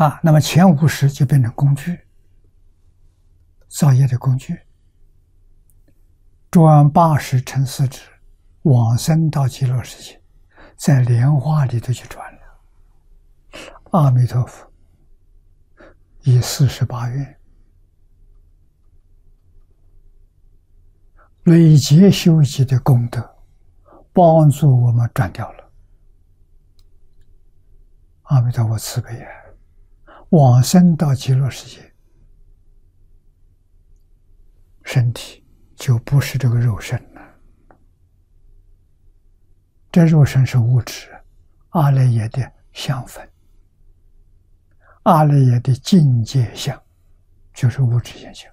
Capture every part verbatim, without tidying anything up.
啊，那么前五识就变成工具，造业的工具。转八识成四智，往生到极乐世界，在莲花里头去转了。阿弥陀佛以四十八愿累劫修习的功德，帮助我们转掉了。阿弥陀佛慈悲啊，往生到极乐世界，身体就不是这个肉身了。这肉身是物质，阿赖耶的相分，阿赖耶的境界相，就是物质现象。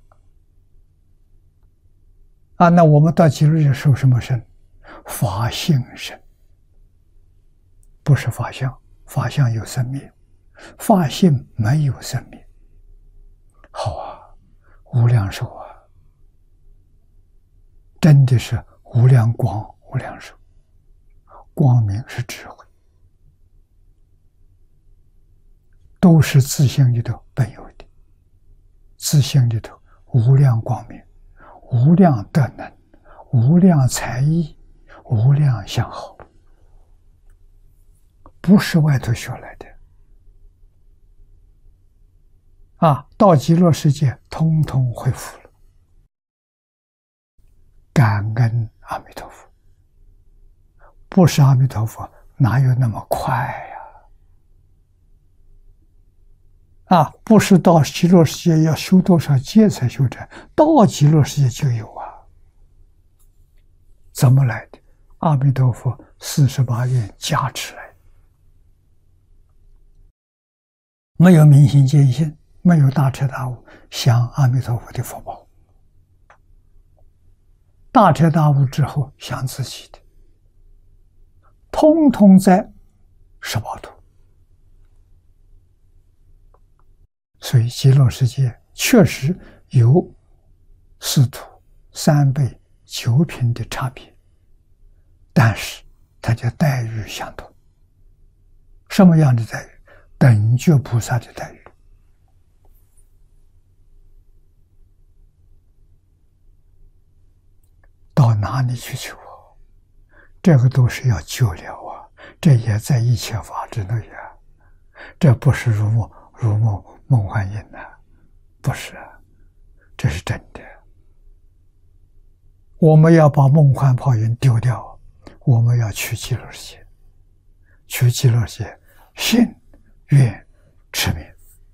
啊，那我们到极乐世界受什么身？法性身，不是法相。法相有生命，法性没有生命。好啊，无量寿啊，真的是无量光无量寿。光明是智慧，都是自性里头本有的，自性里头无量光明，无量德能，无量才艺，无量相好，不是外头学来的啊！到极乐世界通通恢复了，感恩阿弥陀佛。不是阿弥陀佛，哪有那么快呀？啊，不是到极乐世界要修多少劫才修成，到极乐世界就有啊。怎么来的？阿弥陀佛四十八愿加持来的。没有明心见性，没有大彻大悟，享阿弥陀佛的福报。大彻大悟之后，享自己的。通通在十八土，所以极乐世界确实有四土、三辈、九品的差别，但是它的待遇相同。什么样的待遇？等觉菩萨的待遇。到哪里去求？这个都是要救了啊！这也在一切法之内啊！这不是如梦如梦梦幻影呐、啊，不是，这是真的。我们要把梦幻泡影丢掉，我们要去极乐世界，去极乐世界，信愿持名，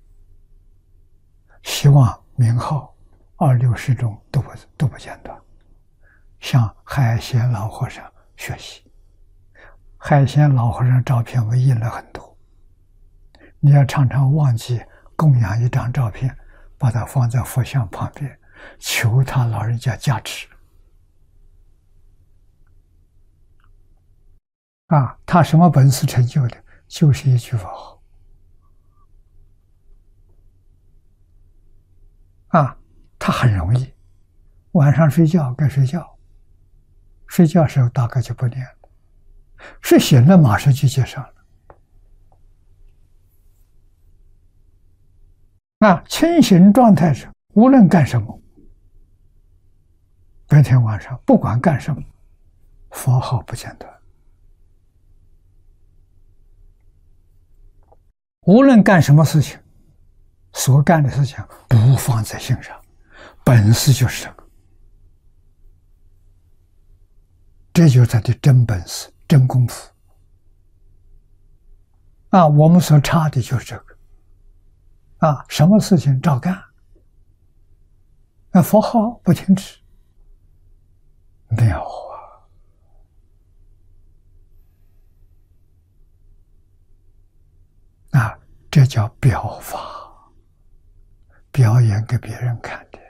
希望名号二六十中都不都不间断，向海贤老和尚学习。海贤老和尚照片我印了很多，你要常常忘记供养一张照片，把它放在佛像旁边，求他老人家加持。啊，他什么本事成就的？就是一句佛号。啊，他很容易，晚上睡觉该睡觉，睡觉时候大概就不念了。睡醒了马上就接上了。啊，清醒状态是无论干什么，白天晚上不管干什么，佛号不间断。无论干什么事情，所干的事情不放在心上，本事就是这个，这就是他的真本事。真功夫啊！我们所差的就是这个啊！什么事情照干，那佛号不停止，妙啊！啊，这叫表法，表演给别人看的。